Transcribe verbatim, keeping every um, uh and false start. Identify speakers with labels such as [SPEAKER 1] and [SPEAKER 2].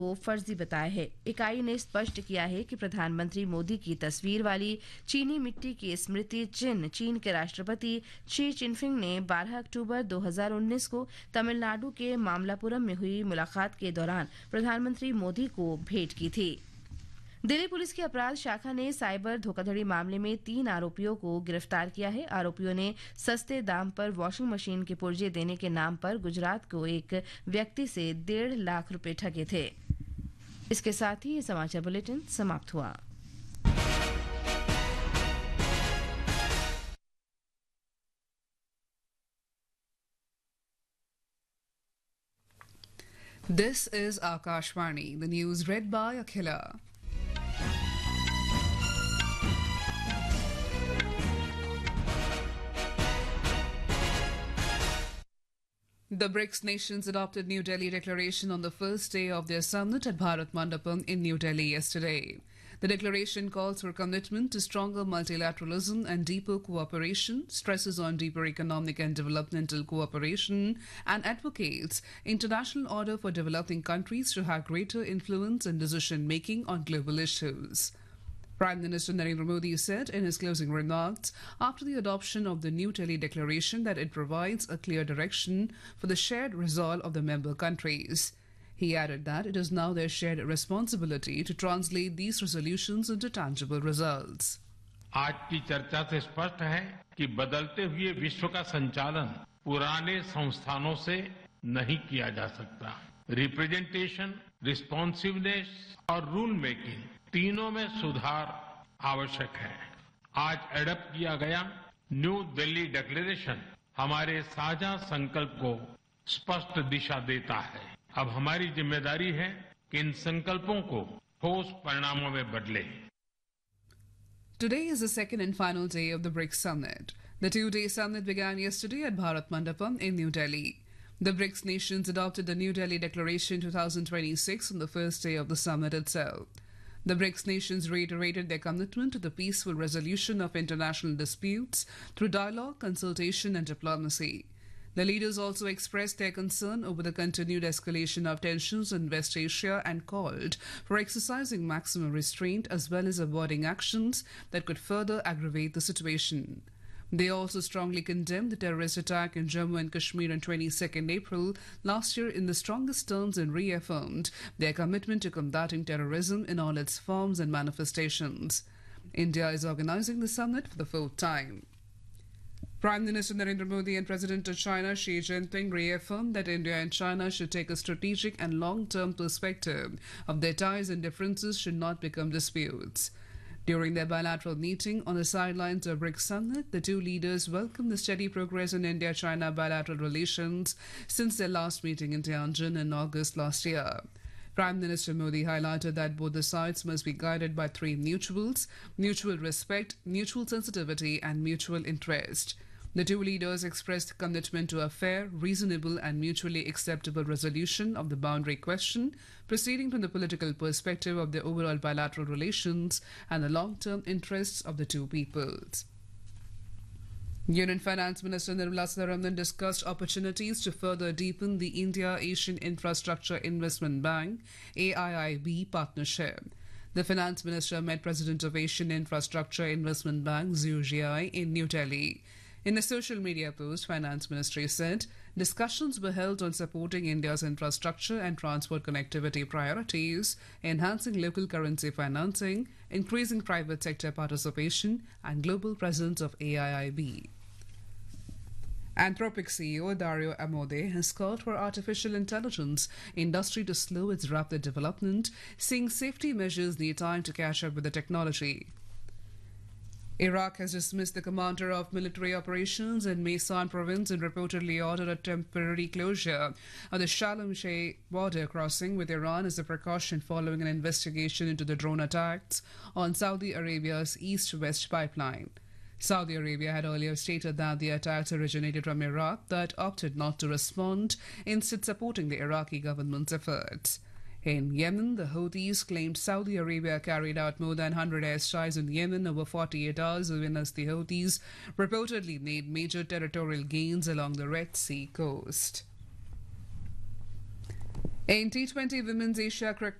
[SPEAKER 1] को फर्जी बताया है। इकाई ने स्पष्ट किया है कि प्रधानमंत्री मोदी की तस्वीर वाली चीनी मिट्टी की स्मृति चिन्ह चीन के राष्ट्रपति शी चिनफिंग ने बारह अक्टूबर दो हज़ार उन्नीस को तमिलनाडु के मामलापुरम में हुई मुलाकात के दौरान प्रधानमंत्री मोदी को भेंट की थी। दिल्ली पुलिस की अपराध शाखा ने साइबर धोखाधड़ी मामले में तीन आरोपियों को गिरफ्तार किया है। आरोपियों ने सस्ते दाम पर वॉशिंग मशीन के पुर्जे देने के नाम पर गुजरात को एक व्यक्ति से डेढ़ लाख रुपए ठगे थे। इसके साथ ही ये समाचार बुलेटिन समाप्त हुआ।
[SPEAKER 2] This is Akashvani, the news read by Akhila. The BRICS nations adopted New Delhi Declaration on the first day of their summit at Bharat Mandapam in New Delhi yesterday. The declaration calls for commitment to stronger multilateralism and deeper cooperation, stresses on deeper economic and developmental cooperation, and advocates international order for developing countries to have greater influence in decision making on global issues. Prime Minister Narendra Modi said in his closing remarks after the adoption of the New Delhi Declaration that it provides a clear direction for the shared resolve of the member countries. He added that it is now their shared responsibility to translate these resolutions into tangible results.
[SPEAKER 3] आज की चर्चा से स्पष्ट है कि बदलते हुए विश्व का संचालन पुराने संस्थानों से नहीं किया जा सकता। रिप्रेजेंटेशन, रिस्पॉन्सिवनेस और रूल मेकिंग तीनों में सुधार आवश्यक है। आज एडप्ट किया गया न्यू दिल्ली डिक्लेरेशन हमारे साझा संकल्प को स्पष्ट दिशा देता है। अब हमारी जिम्मेदारी है कि इन संकल्पों को ठोस परिणामों में बदलें।
[SPEAKER 2] Today is the second and final day of the BRICS summit. The two-day summit began yesterday at Bharat Mandapam in New Delhi. The BRICS nations adopted the New Delhi Declaration twenty twenty-six on the first day of the summit itself. The BRICS nations reiterated their commitment to the peaceful resolution of international disputes through dialogue, consultation, and diplomacy. The leaders also expressed their concern over the continued escalation of tensions in West Asia and called for exercising maximum restraint as well as avoiding actions that could further aggravate the situation. They also strongly condemned the terrorist attack in Jammu and Kashmir on the twenty-second of April last year in the strongest terms and reaffirmed their commitment to combating terrorism in all its forms and manifestations. India is organizing the summit for the fourth time. Prime Minister Narendra Modi and President of China Xi Jinping reaffirmed that India and China should take a strategic and long-term perspective of their ties and differences should not become disputes. During their bilateral meeting on the sidelines of BRICS summit, the two leaders welcomed the steady progress in India-China bilateral relations since their last meeting in Tianjin in August last year. Prime Minister Modi highlighted that both the sides must be guided by three mutuals: mutual respect, mutual sensitivity, and mutual interest. The two leaders expressed commitment to a fair, reasonable, and mutually acceptable resolution of the boundary question, proceeding from the political perspective of the overall bilateral relations and the long-term interests of the two peoples. Union Finance Minister Nirmala Sitharaman discussed opportunities to further deepen the India-Asian Infrastructure Investment Bank (A I I B) partnership. The Finance Minister met President of Asian Infrastructure Investment Bank Zhu Jiai in New Delhi. In a social media post, Finance Ministry said discussions were held on supporting India's infrastructure and transport connectivity priorities, enhancing local currency financing, increasing private sector participation, and global presence of A I I B. Anthropic C E O Dario Amodei has called for artificial intelligence industry to slow its rapid development, saying safety measures need time to catch up with the technology. Iraq has dismissed the commander of military operations in Maysan province and reportedly ordered a temporary closure of the Shalom Sheikh border crossing with Iran as a precaution following an investigation into the drone attacks on Saudi Arabia's east-west pipeline. Saudi Arabia had earlier stated that the attacks originated from Iraq but opted not to respond, instead supporting the Iraqi government's efforts. In Yemen, the Houthis claimed Saudi Arabia carried out more than one hundred airstrikes in Yemen over forty-eight hours, even as the Houthis reportedly made major territorial gains along the Red Sea coast. In T twenty Women's Asia Cricket